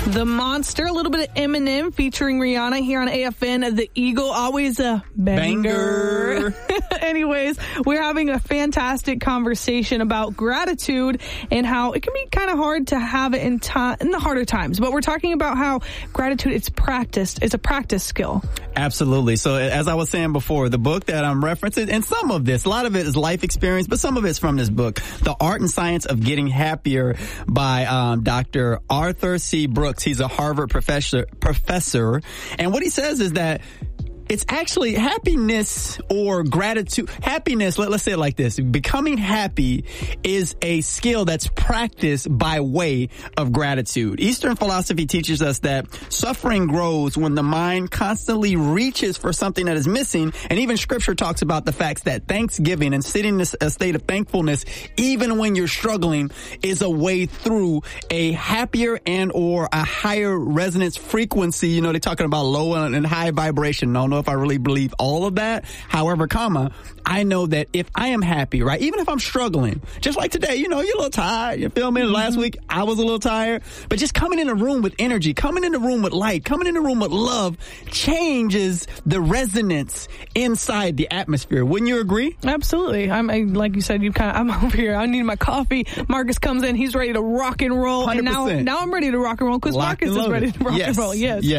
The Monster, a little bit of Eminem featuring Rihanna here on AFN. The Eagle, always a banger. Anyways, we're having a fantastic conversation about gratitude and how it can be kind of hard to have it in the harder times. But we're talking about how gratitude, it's practiced. It's a practice skill. Absolutely. So as I was saying before, the book that I'm referencing, and some of this, a lot of it is life experience, but some of it's from this book, The Art and Science of Getting Happier by Dr. Arthur C. Brooks. He's a Harvard professor. And what he says is that it's actually happiness or gratitude. Happiness, let's say it like this. Becoming happy is a skill that's practiced by way of gratitude. Eastern philosophy teaches us that suffering grows when the mind constantly reaches for something that is missing. And even scripture talks about the facts that thanksgiving and sitting in a state of thankfulness, even when you're struggling, is a way through a happier and or a higher resonance frequency. You know, they're talking about low and high vibration. I don't know if I really believe all of that. However, I know that if I am happy, right, even if I'm struggling, just like today, you know, you're a little tired, you feel me? Last week, I was a little tired, but just coming in a room with energy, coming in the room with light, coming in the room with love changes the resonance inside the atmosphere. Wouldn't you agree? Absolutely. Like you said, I'm over here. I need my coffee. Marcus comes in. He's ready to rock and roll. 100%. And now I'm ready to rock and roll because Marcus is ready to rock and roll. Yes.